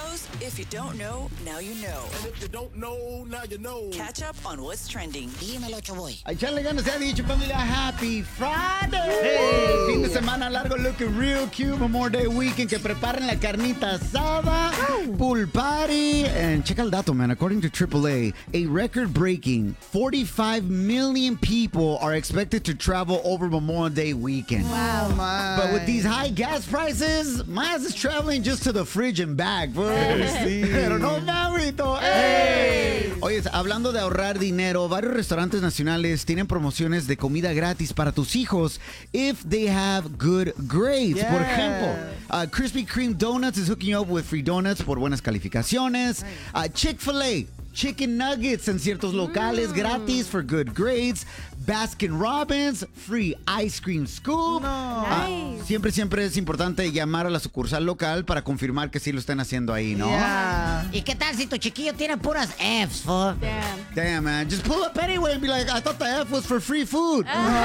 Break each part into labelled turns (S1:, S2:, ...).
S1: shows. If you don't know, now you know.
S2: And if you don't know, now you know.
S1: Catch up on what's trending.
S3: Dímelo, Choboy.
S4: A echarle ganas, se ha dicho, familia. Happy Friday. Hey. Fin de semana largo, looking real cute. Memorial Day weekend. Que preparen la carnita asada. Pool party. And check el dato, man. According to AAA, a record-breaking 45 million people are expected to travel over Memorial Day weekend.
S3: Wow, man.
S4: But with these high gas prices, más is traveling just to the fridge and back, bro. Sí. Pero no mames, hey. Oye, hablando de ahorrar dinero, varios restaurantes nacionales tienen promociones de comida gratis para tus hijos if they have good grades.
S3: Yeah.
S4: Por ejemplo, Krispy Kreme Donuts is hooking you up with free donuts por buenas calificaciones. Chick-fil-A, chicken nuggets en ciertos locales gratis for good grades. Baskin Robbins, free ice cream scoop.
S3: Nice.
S4: Siempre es importante llamar a la sucursal local para confirmar que sí lo están haciendo ahí, ¿no?
S3: Yeah. ¿Y qué tal si tu chiquillo tiene puras Fs, fool?
S4: Damn, man. Just pull up anyway and be like, I thought the F was for free food.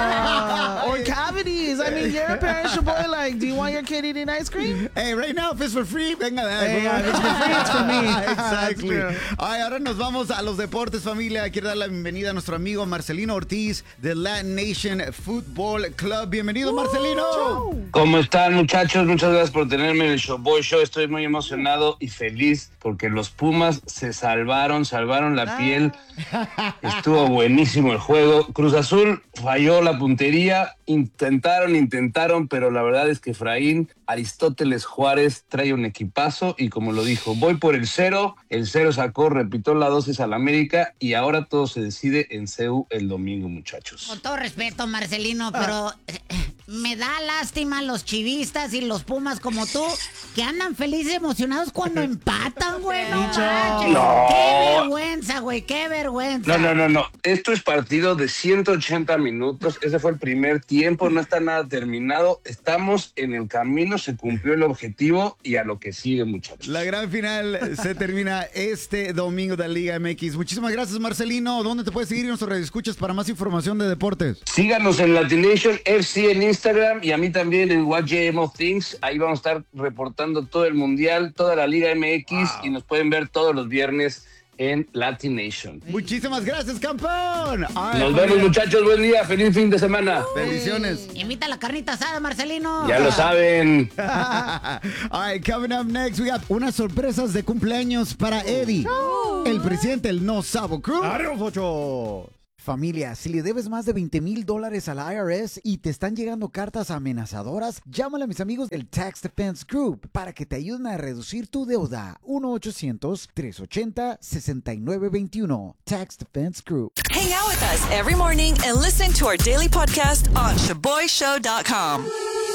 S5: Or cavities. I mean, you're a parent, your boy. Like, do you want your kid eating ice cream?
S4: Hey, right now, if it's for free, venga de ahí.
S5: Hey, if it's for free, it's for me.
S4: Exactly.
S5: That's true.
S4: Ay, ahora nos vamos a los deportes, familia. Quiero dar la bienvenida a nuestro amigo Marcelino Ortiz de Latin Nation Football Club. Bienvenido, Marcelino.
S6: ¿Cómo están, muchachos? Muchas gracias por tenerme en el Showboy Show. Estoy muy emocionado y feliz porque los Pumas se salvaron la piel. Estuvo buenísimo el juego. Cruz Azul falló la puntería. Intentaron, pero la verdad es que Efraín Aristóteles Juárez trae un equipazo y como lo dijo, voy por el 0. El 0 sacó, repitió la dosis al América y ahora todo se decide en CEU el domingo, muchachos.
S3: Con todo respeto, Marcelino, pero me da lástima los chivistas y los Pumas como tú, que andan felices y emocionados cuando empatan, güey. No manches.
S6: No.
S3: Qué vergüenza, güey, qué vergüenza.
S6: No. Esto es partido de 180 minutos. Ese fue el primer tiempo, no está nada terminado. Estamos en el camino, se cumplió el objetivo y a lo que sigue, muchachos.
S4: La gran final se termina este domingo de la Liga MX. Muchísimas gracias, Marcelino. ¿Dónde te puedes seguir en nuestras redes escuchas para más información de deportes?
S6: Síganos en Latin Nation FC en Instagram y a mí también en What JM of Things. Ahí vamos a estar reportando todo el Mundial, toda la Liga MX y nos pueden ver todos los viernes en Latin Nation.
S4: Muchísimas gracias, campeón. Ay,
S6: Nos vemos, muchachos. Buen día. Feliz fin de semana.
S4: Bendiciones.
S3: Invita a la carnita asada, Marcelino.
S6: Ya lo saben.
S4: All right, coming up next, we got unas sorpresas de cumpleaños para Eddie, el presidente del No Sabo Crew. Familia, si le debes más de $20,000 a la IRS y te están llegando cartas amenazadoras, llámale a mis amigos del Tax Defense Group para que te ayuden a reducir tu deuda. 1-800-380-6921. Tax Defense Group.
S1: Hang out with us every morning and listen to our daily podcast on ShaboyShow.com.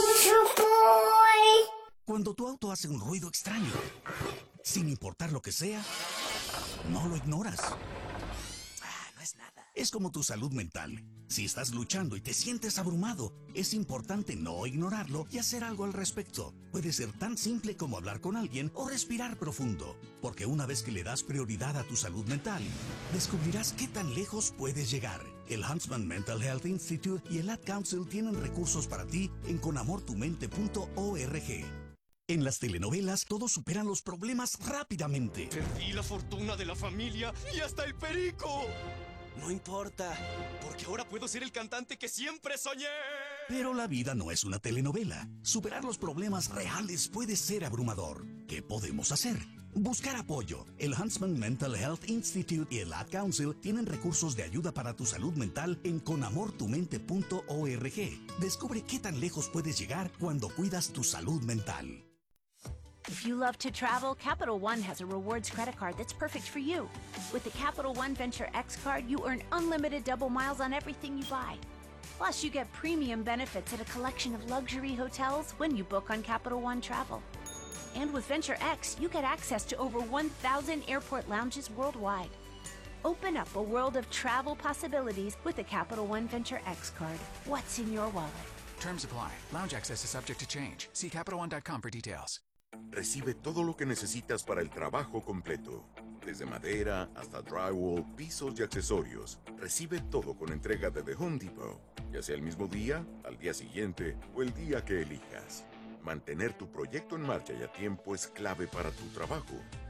S7: Cuando tu auto hace un ruido extraño, sin importar lo que sea, no lo ignoras. No es nada. Es como tu salud mental. Si estás luchando y te sientes abrumado, es importante no ignorarlo y hacer algo al respecto. Puede ser tan simple como hablar con alguien o respirar profundo, porque una vez que le das prioridad a tu salud mental, descubrirás qué tan lejos puedes llegar. El Huntsman Mental Health Institute y el Ad Council tienen recursos para ti en conamortumente.org. En las telenovelas, todos superan los problemas rápidamente.
S2: Perdí la fortuna de la familia y hasta el perico. No importa, porque ahora puedo ser el cantante que siempre soñé.
S7: Pero la vida no es una telenovela. Superar los problemas reales puede ser abrumador. ¿Qué podemos hacer? Buscar apoyo. El Huntsman Mental Health Institute y el Ad Council tienen recursos de ayuda para tu salud mental en conamortumente.org. Descubre qué tan lejos puedes llegar cuando cuidas tu salud mental.
S8: If you love to travel, Capital One has a rewards credit card that's perfect for you. With the Capital One Venture X card, you earn unlimited double miles on everything you buy. Plus, you get premium benefits at a collection of luxury hotels when you book on Capital One Travel. And with Venture X, you get access to over 1,000 airport lounges worldwide. Open up a world of travel possibilities with the Capital One Venture X card. What's in your wallet?
S9: Terms apply. Lounge access is subject to change. See CapitalOne.com for details.
S10: Recibe todo lo que necesitas para el trabajo completo. Desde madera hasta drywall, pisos y accesorios. Recibe todo con entrega de The Home Depot. Ya sea el mismo día, al día siguiente o el día que elijas. Mantener tu proyecto en marcha y a tiempo es clave para tu trabajo.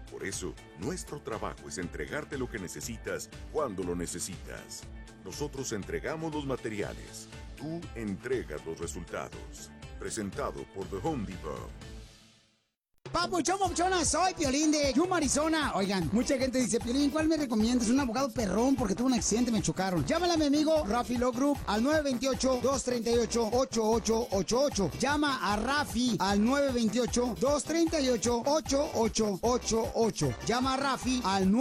S10: Por eso, nuestro trabajo es entregarte lo que necesitas cuando lo necesitas. Nosotros entregamos los materiales. Tú entregas los resultados. Presentado por The Home Depot.
S11: Papuchón, papuchona, soy Piolín de Yuma, Arizona. Oigan, mucha gente dice, Piolín, ¿cuál me recomiendas? Un abogado perrón porque tuve un accidente, me chocaron. Llámale a mi amigo Rafi Law Group al 928-238-8888. Llama a Rafi al 928-238-8888. Llama a Rafi al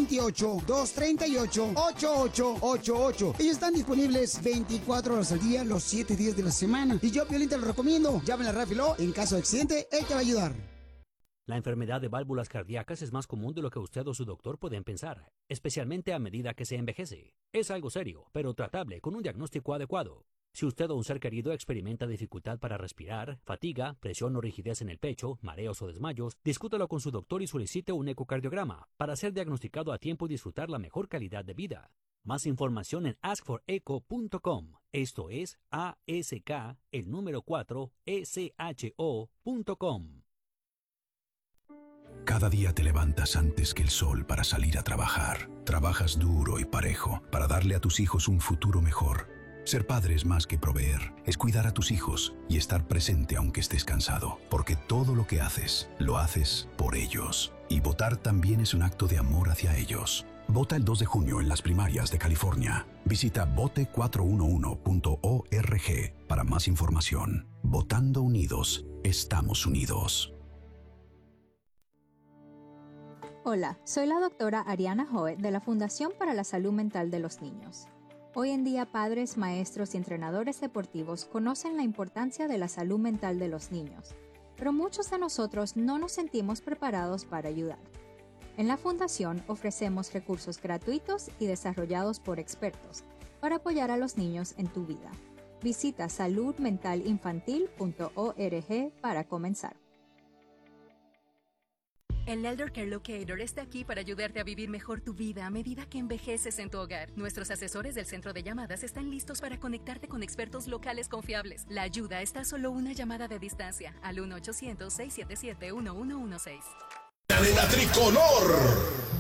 S11: 928-238-8888. Ellos están disponibles 24 horas al día, los 7 días de la semana. Y yo, Piolín, te lo recomiendo. Llámale a Rafi Law. En caso de accidente, él te va a ayudar.
S12: La enfermedad de válvulas cardíacas es más común de lo que usted o su doctor pueden pensar, especialmente a medida que se envejece. Es algo serio, pero tratable con un diagnóstico adecuado. Si usted o un ser querido experimenta dificultad para respirar, fatiga, presión o rigidez en el pecho, mareos o desmayos, discútalo con su doctor y solicite un ecocardiograma para ser diagnosticado a tiempo y disfrutar la mejor calidad de vida. Más información en askforecho.com. Esto es ASK, el número 4, SHO.com.
S13: Cada día te levantas antes que el sol para salir a trabajar. Trabajas duro y parejo para darle a tus hijos un futuro mejor. Ser padre es más que proveer, es cuidar a tus hijos y estar presente aunque estés cansado. Porque todo lo que haces, lo haces por ellos. Y votar también es un acto de amor hacia ellos. Vota el 2 de junio en las primarias de California. Visita vote411.org para más información. Votando unidos, estamos unidos.
S14: Hola, soy la doctora Ariana Hoe de la Fundación para la Salud Mental de los Niños. Hoy en día, padres, maestros y entrenadores deportivos conocen la importancia de la salud mental de los niños, pero muchos de nosotros no nos sentimos preparados para ayudar. En la Fundación ofrecemos recursos gratuitos y desarrollados por expertos para apoyar a los niños en tu vida. Visita saludmentalinfantil.org para comenzar.
S15: El Elder Care Locator está aquí para ayudarte a vivir mejor tu vida a medida que envejeces en tu hogar. Nuestros asesores del centro de llamadas están listos para conectarte con expertos locales confiables. La ayuda está a solo una llamada de distancia al 1-800-677-1116.
S16: ¡Arena Tricolor!